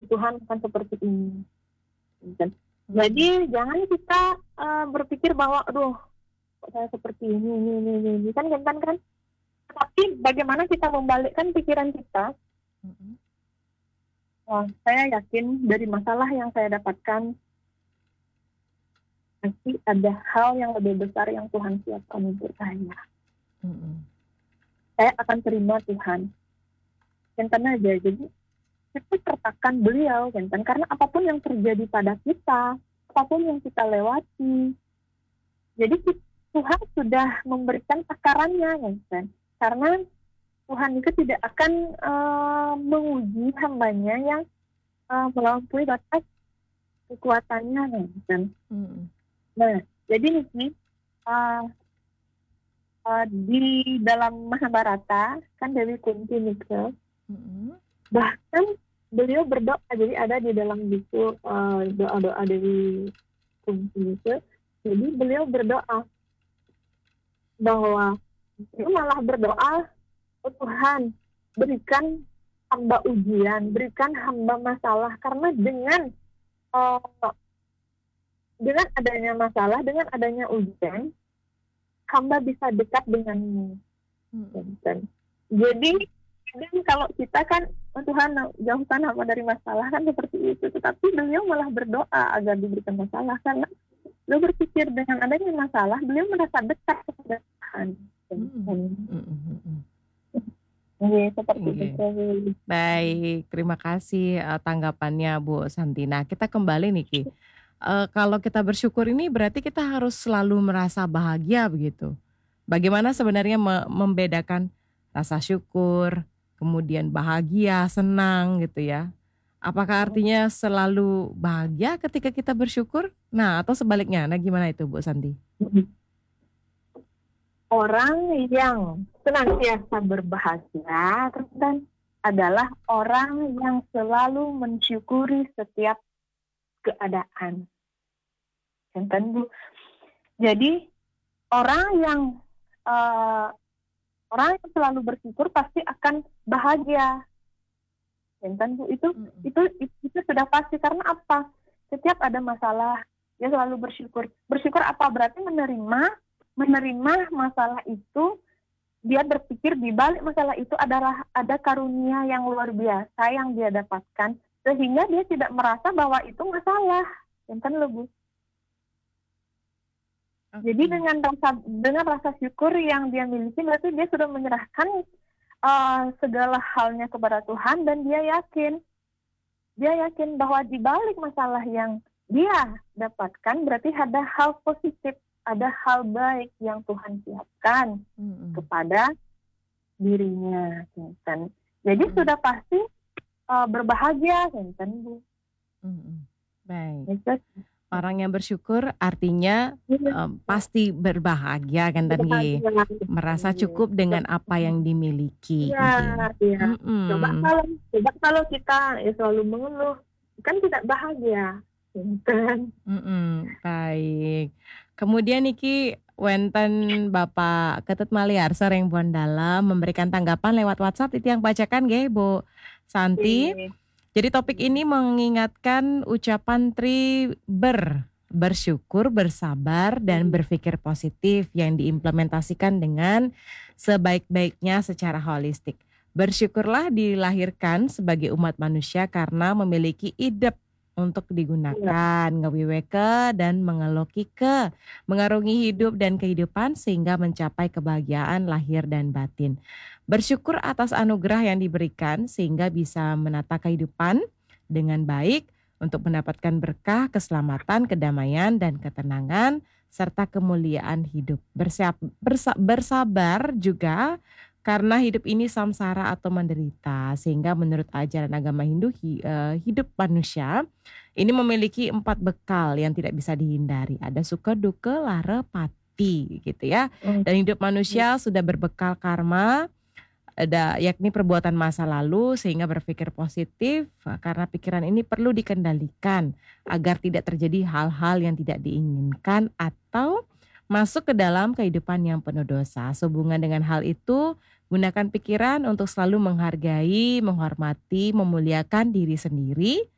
Tuhan akan seperti ini. Dan jadi jangan kita berpikir bahwa aduh kok saya seperti ini kan kan. Tapi bagaimana kita membalikkan pikiran kita? Wah, saya yakin dari masalah yang saya dapatkan pasti ada hal yang lebih besar yang Tuhan siapkan untuk saya. Saya akan terima Tuhan. Jangan aja. Jadi kita sertakan beliau, jangan, karena apapun yang terjadi pada kita, apapun yang kita lewati, jadi Tuhan sudah memberikan takarannya, kan? Karena Tuhan itu tidak akan menguji hambanya yang melampaui batas kekuatannya, kan? Nah, jadi nih di dalam Mahabharata kan Dewi Kunti nih, bahkan beliau berdoa, jadi ada di dalam buku doa-doa Dewi Kunti itu, jadi beliau berdoa bahwa dia malah berdoa, oh Tuhan, berikan hamba ujian, berikan hamba masalah, karena dengan adanya masalah, dengan adanya ujian, hamba bisa dekat denganmu. Jadi kalau kita kan, oh Tuhan, jauhkan hamba dari masalah, kan seperti itu. Tetapi beliau malah berdoa agar diberikan masalah, karena beliau berpikir dengan adanya masalah, beliau merasa dekat kepada Tuhan. Seperti itu. Baik, terima kasih tanggapannya Bu Santina. Kita kembali nih Ki. Kalau kita bersyukur ini berarti kita harus selalu merasa bahagia begitu. Bagaimana sebenarnya membedakan rasa syukur, kemudian bahagia, senang gitu ya. Apakah artinya selalu bahagia ketika kita bersyukur? Nah, atau sebaliknya? Nah, gimana itu Bu Santi? Orang yang senantiasa berbahagia dan adalah orang yang selalu mensyukuri setiap keadaan. Bu. Jadi orang yang selalu bersyukur pasti akan bahagia. Bu. Itu sudah pasti, karena apa? Setiap ada masalah dia selalu bersyukur. Bersyukur apa? Berarti menerima masalah itu, dia berpikir di balik masalah itu ada karunia yang luar biasa yang dia dapatkan, sehingga dia tidak merasa bahwa itu masalah, kan Bu. Jadi dengan rasa syukur yang dia miliki, berarti dia sudah menyerahkan segala halnya kepada Tuhan, dan dia yakin bahwa di balik masalah yang dia dapatkan berarti ada hal positif, ada hal baik yang Tuhan siapkan kepada dirinya, kan. Jadi sudah pasti berbahagia, kan Bu. Baik. Orang yang bersyukur artinya pasti berbahagia, kan Tangi, merasa cukup dengan apa yang dimiliki. Iya. Coba kalau kita selalu mengeluh, kan tidak bahagia. Baik. Kemudian Niki wenten Bapak Ketut Maliar sering dalam memberikan tanggapan lewat WhatsApp itu yang bacakan nggih Bu Santi. Jadi topik ini mengingatkan ucapan bersyukur, bersabar dan berpikir positif yang diimplementasikan dengan sebaik-baiknya secara holistik. Bersyukurlah dilahirkan sebagai umat manusia karena memiliki ide untuk digunakan, ngewiweke dan mengelokike, mengarungi hidup dan kehidupan sehingga mencapai kebahagiaan lahir dan batin. Bersyukur atas anugerah yang diberikan sehingga bisa menata kehidupan dengan baik untuk mendapatkan berkah, keselamatan, kedamaian dan ketenangan serta kemuliaan hidup. Bersabar juga karena hidup ini samsara atau menderita, sehingga menurut ajaran agama Hindu hidup manusia ini memiliki 4 bekal yang tidak bisa dihindari. Ada suka, duka, lara, pati gitu ya. Dan hidup manusia sudah berbekal karma, yakni perbuatan masa lalu, sehingga berpikir positif karena pikiran ini perlu dikendalikan agar tidak terjadi hal-hal yang tidak diinginkan atau masuk ke dalam kehidupan yang penuh dosa. Sehubungan dengan hal itu, gunakan pikiran untuk selalu menghargai, menghormati, memuliakan diri sendiri,